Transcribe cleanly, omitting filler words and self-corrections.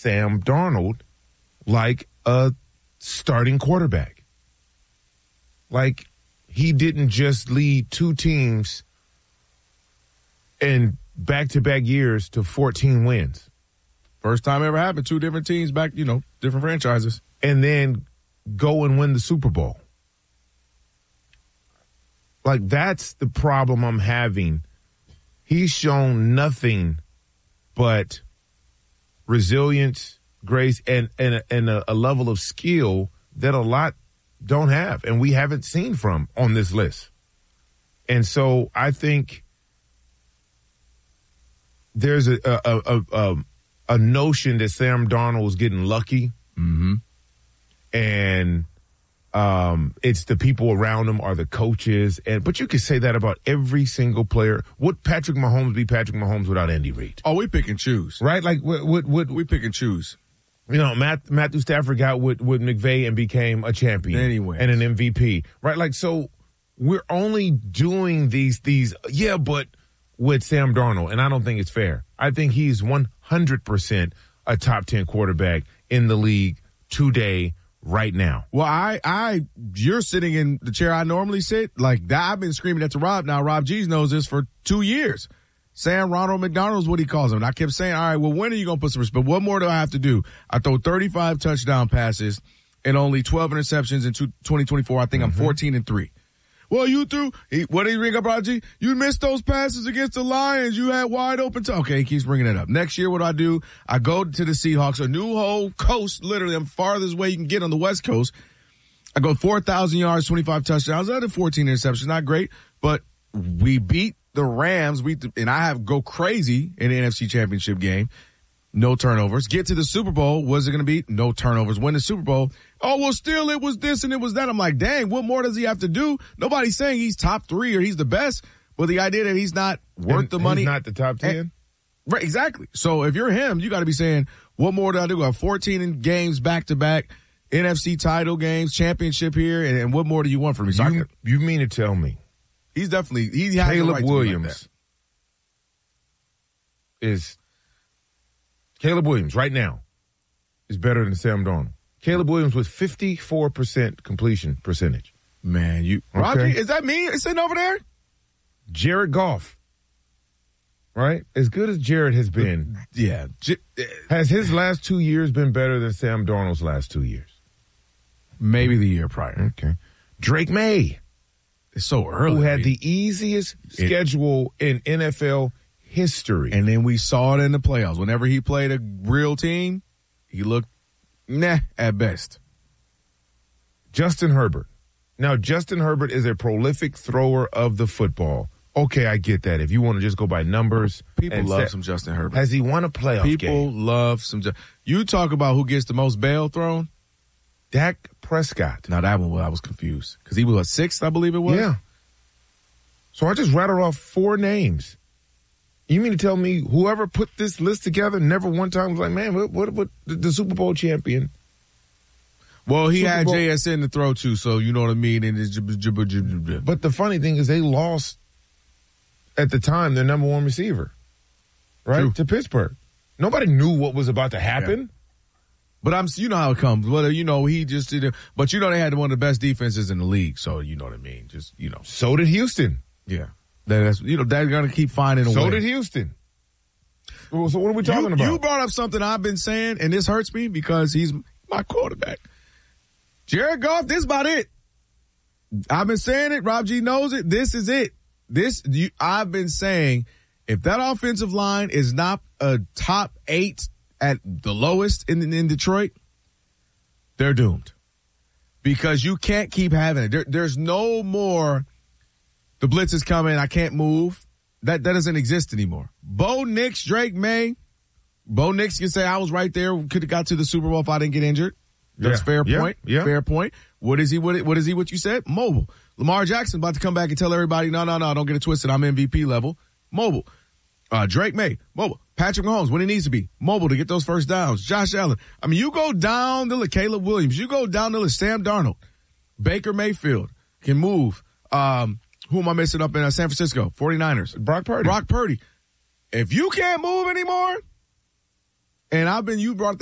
Sam Darnold like a starting quarterback. Like, he didn't just lead two teams in back-to-back years to 14 wins. First time ever happened. Two different teams back, different franchises. And then go and win the Super Bowl. Like, that's the problem I'm having. He's shown nothing but resilience, grace, and a level of skill that a lot don't have, and we haven't seen from on this list. And so I think there's a notion that Sam Darnold is getting lucky, and it's the people around him are the coaches, but you could say that about every single player. Would Patrick Mahomes be Patrick Mahomes without Andy Reid? Oh, we pick and choose, right? Like, we pick and choose. Matthew Stafford got with McVay and became a champion anyway, and an MVP, right? Like, so we're only doing these, but with Sam Darnold, and I don't think it's fair. I think he's 100% a top 10 quarterback in the league today, right now. Well, you're sitting in the chair I normally sit. Like that, I've been screaming at Rob. Now, Rob G's knows this for 2 years. Sam Ronald McDonald is what he calls him. And I kept saying, all right, well, when are you going to put some respect? What more do I have to do? I throw 35 touchdown passes and only 12 interceptions in 2024. I think I'm 14-3. Well, you threw, what did he bring up, Raji? You missed those passes against the Lions. You had wide open. Okay, he keeps bringing it up. Next year, what do? I go to the Seahawks, a new whole coast. Literally, I'm farthest way you can get on the West Coast. I go 4,000 yards, 25 touchdowns. I did 14 interceptions. Not great, but we beat the Rams. And I go crazy in the NFC Championship game. No turnovers. Get to the Super Bowl. What's it going to be? No turnovers. Win the Super Bowl. Oh, well, still it was this and it was that. I'm like, dang, what more does he have to do? Nobody's saying he's top 3 or he's the best, but the idea that he's not worth the money. He's not the top 10? Right, exactly. So if you're him, you got to be saying, what more do I do? I have 14 games back-to-back, NFC title games, championship here, and what more do you want from me? So you mean to tell me? He has Caleb right Williams Caleb Williams right now is better than Sam Darnold. Caleb Williams with 54% completion percentage. Man, Roger, is that me sitting over there? Jared Goff, right? As good as Jared has been. Yeah. Has his last 2 years been better than Sam Darnold's last 2 years? Maybe the year prior. Okay. Drake May. It's so early. Who had the easiest schedule in NFL history. And then we saw it in the playoffs. Whenever he played a real team, he looked at best. Justin Herbert. Now, Justin Herbert is a prolific thrower of the football. Okay, I get that. If you want to just go by numbers. People love some Justin Herbert. Has he won a playoff game? People love some. You talk about who gets the most bail thrown? Dak Prescott. Now, that one, I was confused. Because he was a 6th, I believe it was? Yeah. So I just rattled off 4 names. You mean to tell me whoever put this list together never one time was like, man, what the Super Bowl champion? Well, he had JSN to throw to, so you know what I mean. But the funny thing is they lost at the time their number 1 receiver, right? True. To Pittsburgh. Nobody knew what was about to happen. Yeah. But you know how it comes. Well, he just did it. But they had one of the best defenses in the league, so you know what I mean. So did Houston. Yeah. They're going to keep finding a way. So did Houston. So what are we talking about? You brought up something I've been saying, and this hurts me because he's my quarterback. Jared Goff, this is about it. I've been saying it. Rob G knows it. This is it. I've been saying if that offensive line is not a top 8 at the lowest in Detroit, they're doomed. Because you can't keep having it. There's no more, the blitz is coming, I can't move. That doesn't exist anymore. Bo Nix, Drake May. Bo Nix can say, I was right there, could have got to the Super Bowl if I didn't get injured. That's fair point. Yeah. Fair point. What is he what you said? Mobile. Lamar Jackson about to come back and tell everybody, no, don't get it twisted. I'm MVP level. Mobile. Drake May. Mobile. Patrick Mahomes when he needs to be. Mobile to get those first downs. Josh Allen. I mean, you go down the list. Caleb Williams. You go down the list. Sam Darnold. Baker Mayfield can move. Who am I missing up in San Francisco? 49ers. Brock Purdy. If you can't move anymore, and you brought